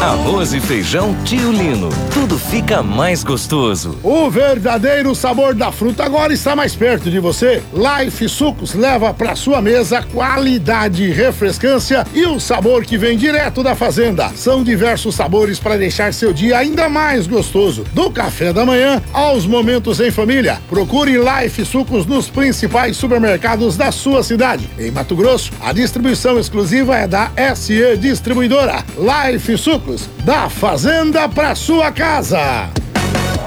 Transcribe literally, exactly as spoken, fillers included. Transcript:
Arroz e feijão Tio Lino. Tudo fica mais gostoso. O verdadeiro sabor da fruta agora está mais perto de você. Life Sucos leva para sua mesa qualidade, refrescância e o sabor que vem direto da fazenda. São diversos sabores para deixar seu dia ainda mais gostoso. Do café da manhã aos momentos em família. Procure Life Sucos nos principais supermercados da sua cidade. Em Mato Grosso, a distribuição exclusiva é da S E Distribuidora. Life Sucos, da fazenda para sua casa.